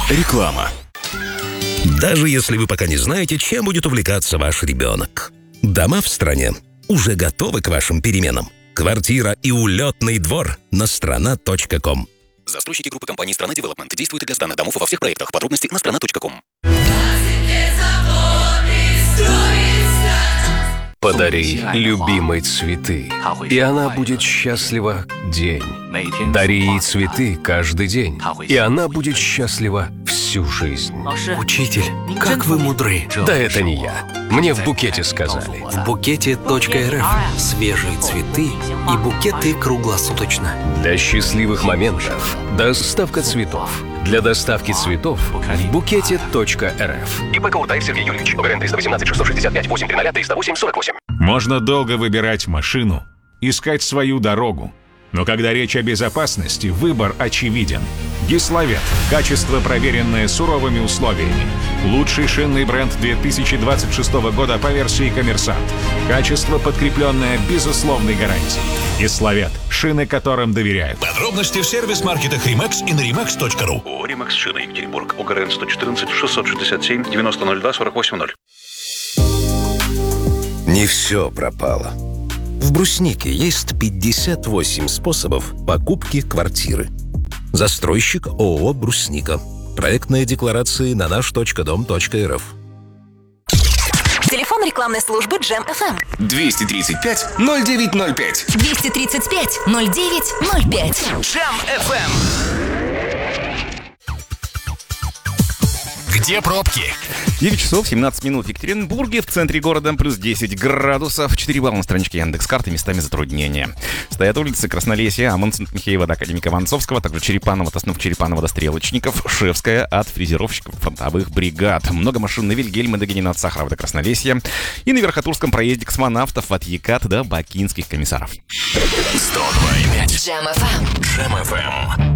Реклама. Даже если вы пока не знаете, чем будет увлекаться ваш ребенок. Дома в стране уже готовы к вашим переменам. Квартира и улетный двор на страна.ком. Застройщики группы компаний «Страна Девелопмент» действуют для сданных домов во всех проектах. Подробности на страна.ком. Подари любимой цветы, и она будет счастлива день. Дари ей цветы каждый день, и она будет счастлива всю жизнь. Учитель, как вы мудры. Да это не я. Мне в букете сказали. В букете.рф свежие цветы и букеты круглосуточно. Для счастливых моментов доставка цветов. Для доставки цветов в букете.рф. ИП Каутаев Сергей Юрьевич. ОГРН 318 665 830 308 48. Можно долго выбирать машину, искать свою дорогу. Но когда речь о безопасности, выбор очевиден. Гиславет. Качество, проверенное суровыми условиями. Лучший шинный бренд 2026 года по версии «Коммерсант». Качество, подкрепленное безусловной гарантией. Гиславет. Шины, которым доверяют. Подробности в сервис-маркетах Римакс и на rimax.ru. ООО «Римакс Шина Екатеринбург». ОГРН 114 667 9002 480. Не все пропало. В Бруснике есть 58 способов покупки квартиры. Застройщик ООО «Брусника». Проектные декларации на наш.дом.рф. Телефон рекламной службы Джем FM. 235-0905. 235-0905. Джем FM. Где пробки? 9 часов 17 минут в Екатеринбурге, в центре города плюс 10 градусов, 4 балла на страничке Яндекс.Карты, местами затруднения. Стоят улицы Краснолесья, Амундсен, Михеева до Академика Воронцовского, также Черепанова, от основ Черепанова до Стрелочников, Шевская от фрезеровщиков фронтовых бригад. Много машин на Вильгельма до Генина от Сахарова до Краснолесья и на Верхотурском проезде космонавтов от Екат до Бакинских комиссаров. 102,5. Джем FM. Джем FM.